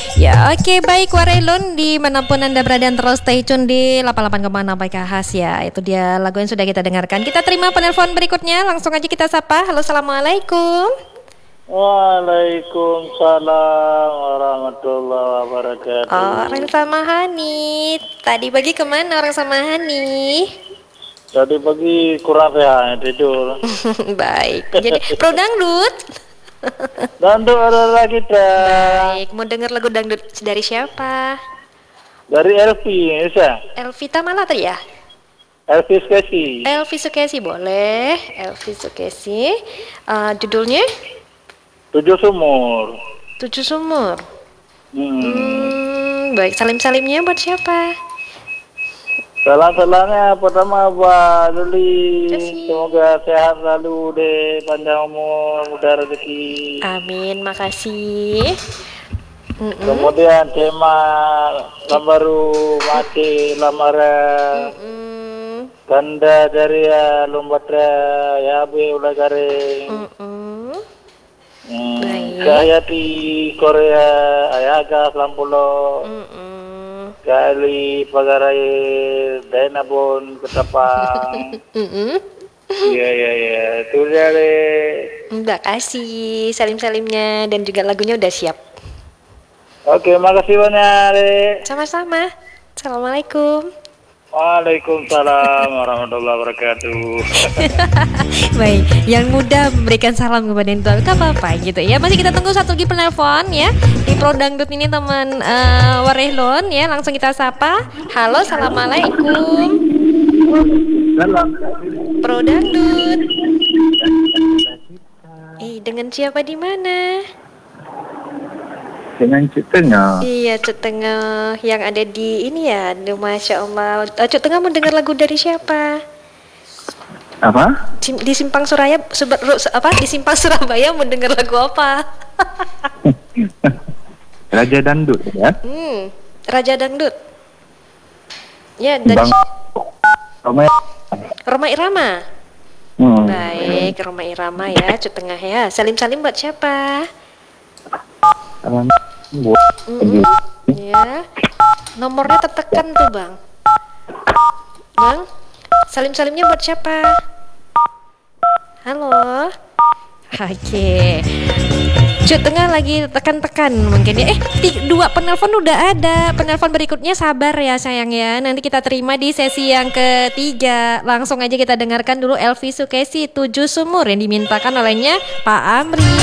Ya, oke, baik Warelon, dimanapun Anda berada terus stay tune di 88,6 PKHs ya. Itu dia lagu yang sudah kita dengarkan. Kita terima penelpon berikutnya, langsung aja kita sapa. Halo, assalamualaikum. Waalaikumsalam warahmatullahi wabarakatuh. Orang sama Hani. Tadi pagi kemana orang sama Hani? Tadi pagi kurang sehat tidur. Baik, jadi pro dangdut. Dangdut adalah kita. Baik, mau denger lagu dangdut dari siapa? Dari Elvi, bisa? Elvita Malata ya? Elvi Skesi. Elvi Sukesi boleh. Elvi Sukesi. Judulnya? 7 sumur. 7 sumur. Baik, salim-salimnya buat siapa? Salam-salamnya pertama buat Luli. Kasih. Semoga sehat selalu deh, panjang umur, mudah rezeki. Amin, makasih. Kemudian tema Lambaru mati lamaran. Kanda dari Lombatra ya be ulah garing. Baik. Kayati Korea ayaga lampulo. Kali pagarai Dainabon Ketapang. Iya. Itu dia deh. Mbak kasih salim-salimnya dan juga lagunya udah siap. Oke, makasih banyak deh. Sama-sama. Assalamualaikum. Waalaikumsalam warahmatullahi wabarakatuh. Baik, yang muda memberikan salam kepada yang tua, gak apa-apa gitu ya. Masih kita tunggu satu lagi penelpon ya di Pro Dangdut ini teman Warehlon ya. Langsung kita sapa. Halo, assalamualaikum. Pro Dangdut. Dengan siapa di mana? Dengan Cik Tengah. Iya, Cuk Tengah yang ada di ini ya. Aduh, Masya Allah. Cuk Tengah mau dengar lagu dari siapa? Apa? Di Simpang Suraya di Simpang Surabaya mau dengar lagu apa? Raja Dangdut ya. Raja Dangdut. Ya, dari Roma Irama. Baik, Roma Irama ya, Cuk Tengah ya. Salim-salim buat siapa? Ya. Nomornya tertekan tuh, Bang. Bang, salim-salimnya buat siapa? Halo. Oke. Cuk Tengah lagi tekan-tekan mungkin ya. 2 penelpon udah ada. Penelpon berikutnya sabar ya sayang ya. Nanti kita terima di sesi yang ketiga. Langsung aja kita dengarkan dulu Elvi Sukesi 7 sumur yang dimintakan olehnya Pak Amri.